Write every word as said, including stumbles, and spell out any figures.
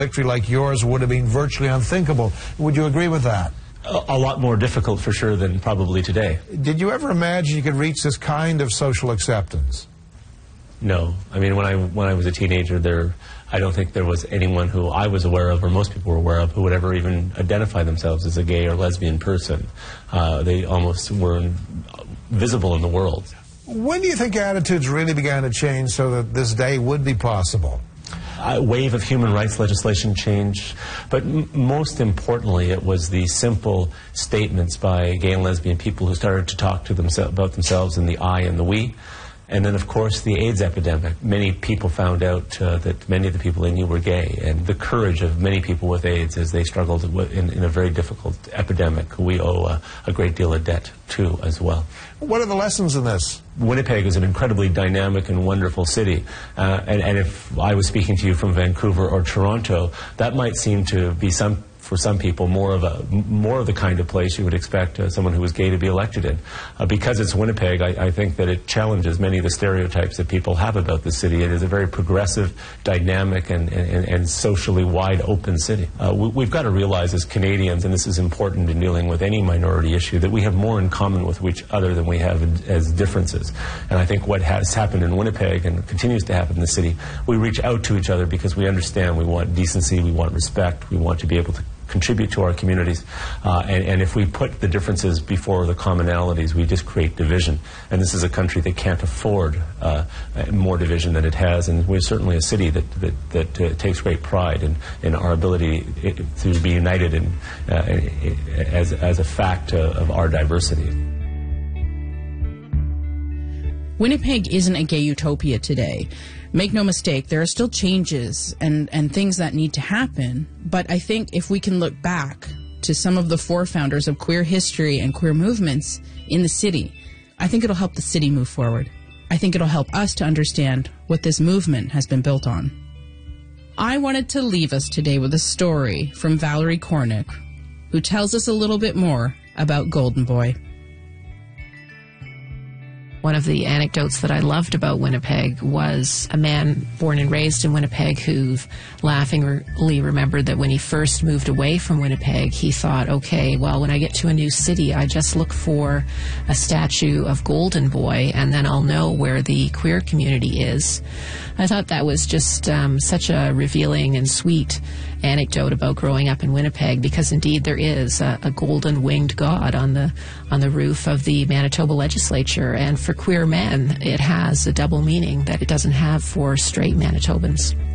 victory like yours would have been virtually unthinkable. Would you agree with that? A, a lot more difficult for sure than probably today. Did you ever imagine you could reach this kind of social acceptance? No. I mean, when I when I was a teenager, there, I don't think there was anyone who I was aware of, or most people were aware of, who would ever even identify themselves as a gay or lesbian person. Uh, they almost were visible in the world. When do you think attitudes really began to change so that this day would be possible? A wave of human rights legislation change, but m most importantly, it was the simple statements by gay and lesbian people who started to talk to themse about themselves in the I and the we. And then, of course, the AIDS epidemic. Many people found out uh, that many of the people they knew were gay, and the courage of many people with AIDS as they struggled in, in a very difficult epidemic, we owe uh, a great deal of debt to as well. What are the lessons in this? Winnipeg is an incredibly dynamic and wonderful city, uh, and, and if I was speaking to you from Vancouver or Toronto, that might seem to be some for some people, more of a more of the kind of place you would expect uh, someone who was gay to be elected in. Uh, because it's Winnipeg, I, I think that it challenges many of the stereotypes that people have about the city. It is a very progressive, dynamic, and, and, and socially wide open city. Uh, we, we've got to realize as Canadians, and this is important in dealing with any minority issue, that we have more in common with each other than we have in, as differences. And I think what has happened in Winnipeg and continues to happen in the city, we reach out to each other because we understand we want decency, we want respect, we want to be able to contribute to our communities, uh, and, and if we put the differences before the commonalities, we just create division. And this is a country that can't afford uh, more division than it has, and we're certainly a city that, that, that uh, takes great pride in, in our ability to be united in, uh, as, as a fact uh, of our diversity. Winnipeg isn't a gay utopia today. Make no mistake, there are still changes and, and things that need to happen, but I think if we can look back to some of the forefounders of queer history and queer movements in the city, I think it'll help the city move forward. I think it'll help us to understand what this movement has been built on. I wanted to leave us today with a story from Valerie Cornick, who tells us a little bit more about Golden Boy. One of the anecdotes that I loved about Winnipeg was a man born and raised in Winnipeg who laughingly remembered that when he first moved away from Winnipeg, he thought, okay, well, when I get to a new city, I just look for a statue of Golden Boy, and then I'll know where the queer community is. I thought that was just um, such a revealing and sweet anecdote about growing up in Winnipeg, because indeed there is a, a golden-winged god on the on the roof of the Manitoba legislature, and for queer men it has a double meaning that it doesn't have for straight Manitobans.